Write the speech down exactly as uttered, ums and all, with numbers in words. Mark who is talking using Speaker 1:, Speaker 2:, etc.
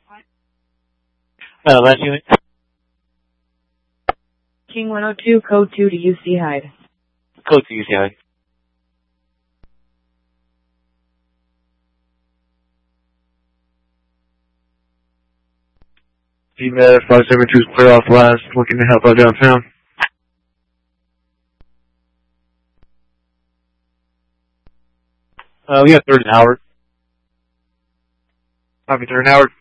Speaker 1: Uh, last unit.
Speaker 2: King one oh two, code two to U C Hyde.
Speaker 1: Code to U C Hyde.
Speaker 3: G M A T five seven two is clear off last, looking to help out downtown.
Speaker 1: Uh, we have third and Howard.
Speaker 3: Copy, third and Howard.